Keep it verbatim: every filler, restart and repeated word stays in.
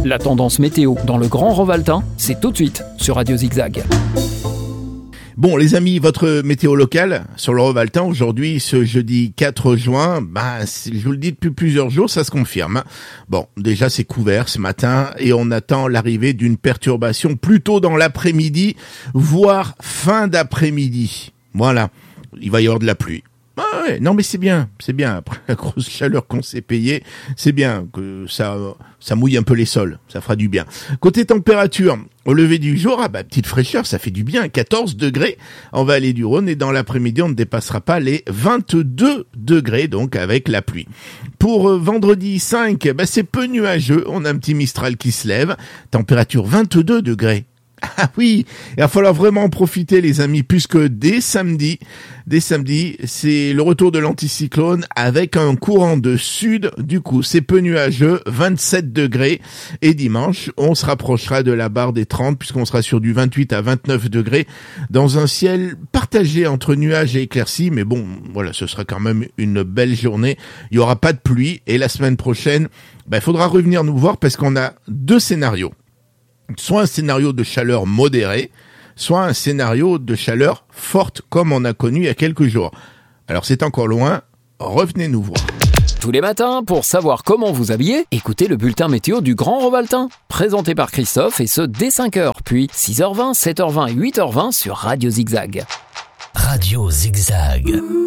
La tendance météo dans le Grand Revaltin, c'est tout de suite sur Radio Zigzag. Bon les amis, votre météo locale sur le Revaltin aujourd'hui, ce jeudi quatre juin, bah, je vous le dis depuis plusieurs jours, ça se confirme. Bon, déjà c'est couvert ce matin et on attend l'arrivée d'une perturbation plutôt dans l'après-midi, voire fin d'après-midi. Voilà, il va y avoir de la pluie. Ah ouais, non mais c'est bien, c'est bien, après la grosse chaleur qu'on s'est payée, c'est bien que ça ça mouille un peu les sols, ça fera du bien. Côté température, au lever du jour, ah bah petite fraîcheur, ça fait du bien, quatorze degrés en vallée du Rhône et dans l'après-midi on ne dépassera pas les vingt-deux degrés donc avec la pluie. Pour euh, vendredi cinq, bah c'est peu nuageux, on a un petit Mistral qui se lève, température vingt-deux degrés. Ah oui, il va falloir vraiment en profiter les amis, puisque dès samedi, dès samedi, c'est le retour de l'anticyclone avec un courant de sud, du coup c'est peu nuageux, vingt-sept degrés, et dimanche on se rapprochera de la barre des trente puisqu'on sera sur du vingt-huit à vingt-neuf degrés dans un ciel partagé entre nuages et éclaircies, mais bon voilà, ce sera quand même une belle journée, il y aura pas de pluie et la semaine prochaine, bah, il faudra revenir nous voir parce qu'on a deux scénarios. Soit un scénario de chaleur modérée, soit un scénario de chaleur forte comme on a connu il y a quelques jours. Alors c'est encore loin, revenez nous voir. Tous les matins, pour savoir comment vous habiller, écoutez le bulletin météo du Grand Revaltin, présenté par Christophe et ce dès cinq heures, puis six heures vingt, sept heures vingt et huit heures vingt sur Radio Zigzag. Radio Zigzag.